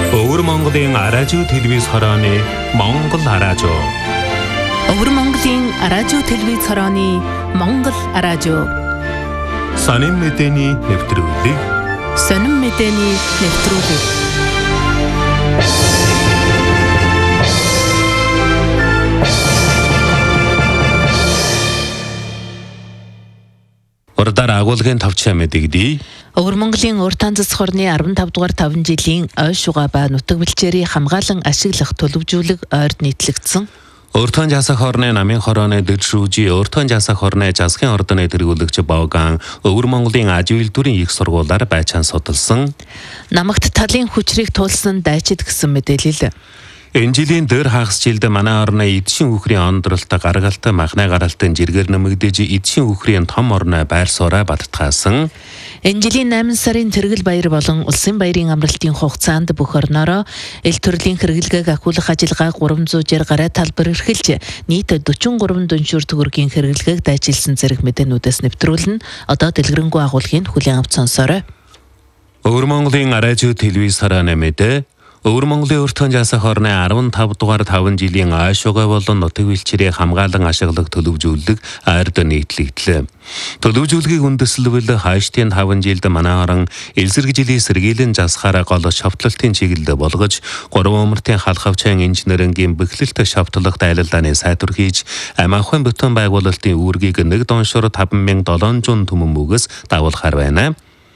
Өвөр Монголын аражуу телевиз хорооны Монгол аражуу. Өвөр Монголын аражуу телевиз хорооны Монгол аражуу. Сонин мэдээний нэвтрүүлэг. Сонин мэдээний нэвтрүүлэг. Урдаар агуулгын тавчаа мэдэгдээ. Өвөр Монголын урт цэц хорны 15 дугаар 5 жилийн ой шугаа ба нутаг бэлчээрийн хамгаалан ашиглах төлөвжүүлэг ойрд нийтлэгдсэн. Уртхан жасах хорны намын хорооны дэвшүүжи уртхан жасах хорны жасахын ордоны тэргүүлэгч Боган Өвөр Монголын аж үйлдвэрийн их сургуулиар байчаан судалсан. Намагт талын хүчрийг туулсан дайчид гэсэн мэдээлэл. Энэ жилийн дээр хагас жилд манай орны эдшин үхрийн ондролт гаргалтай махны гаралтын жиргэр нэмэгдэж эдшин үхрийн том орны байр сууриа баттгаасан. Энэ жилийн 8 сарын Тэргэл баяр болон Улсын баярын амралтын хугацаанд бүх орноороо эл төрлийн хэрэглэгээг ахиулах ажиллагааг 360 гаруй талбар эрхэлж нийт 43 дүншүүр төгрөгийн хэрэглэгээг дайчилсан зэрэг мэдээнүүдээс нэвтрүүлнэ. Одоо дэлгэрэнгүй агуулгын хүлээн авч сонсоорой. Өвөр Монголын аражуу телевиз хорооны мэдээ. Өвөр Монголын уртхан жасах хорны 15 дугаар 5 жилийн ой шугаа болон нутаг бэлчээрийн хамгаалан ашиглах төлөвжүүлэг ойрд нийтлэгдлээ. Төлөвжүүлгийг үндэслэвэл хойштын 5 жилд манай орон элсэргэжлийн сэргийлэн засахаараа гол шавтлалтын чиглэлд болгож 3 умартын халахвчаан инженерингийн бэхлэлт шавтлагт айлалдааны сайтар хийж амаахын бүтэн байгуулалтын үүргийг 1 доншор 5700 түмэн мөгөөс дагуулахаар байна.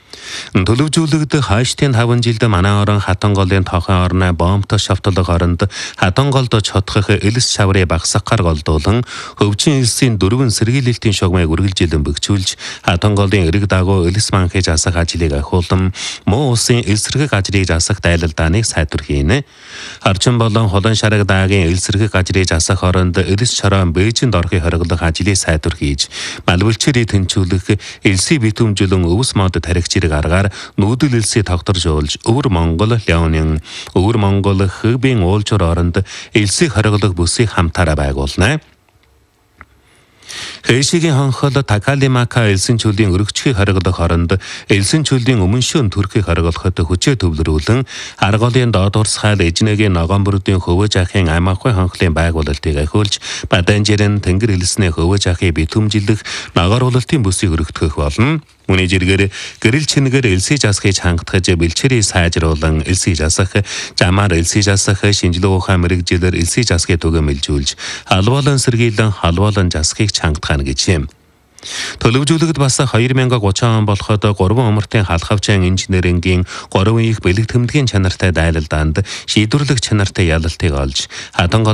Төлөвжүүлэгд хойштын 5 жилд манай орон хатан голын тохон орны бомбтой шавтлаг оронд хатан голд чотхох элс шаврыг багсахаар голдуулан хөвчин элсийн 4 сэргийлэлтийн шугамыг үргэлжилэн бөхчүүлж хатан голын эрэг дагуу элс манхиж асах ажлыг ахиулан муу улсын элсэргэг ажрыг засах дайлалдааныг сайтар хийнэ. Орчин болон холон шараг даагийн элсэргэг ажрыг засах оронд элс шороон Бээжинд орохыг хориглох ажлыг сайтар хийж малбэлчээрийг тэнцвүүлэх элсийн битүүмжлэн өвс мод тархичрыг аргаар нүүдэл элсийг тогтворжуулж Өвөр Монгол Леонин Өвөр Монгол Хөвбийн уулжуур оронд элсийг хориглох бүсийг хамтаараа байгуулна. Хэшигийн хонхол Такалимака элсэн чөлийн өргөчгийг хориглох оронд элсэн чөлийн өмнө шөн төрхийг хориглоход хүчээ төвлөрүүлэн арголын доод урсгаал эжнэгийн ногоон бүрдийн хөвөж ахын амаахын хонхлын байгуулалтыг ахиулж Баданжирэн тэнгэр элсний хөвөж ахыг битүүмжилэх ногоор улалтын бүсийг өргөтгөх болно. Үүний жиргээр гэрэл чингээр элсийг засахыг хангахж бэлчээрийг сайжруулан элсийг засах, жамаар элсийг засах, шинжилгээ ухаан мэрэгжилээр элсийг засахыг түгээмэлжүүлж халболон сэргийлэн халболон засахыг хангах гэж юм. Төлөвжүүлэгд бас 2030 он болоход 3 умартын халахвчаан инженерингийн 3 их бэлэг тэмдгийн чанартай дайлалдаанд шийдвэрлэх чанартай ялалтыг олж хатан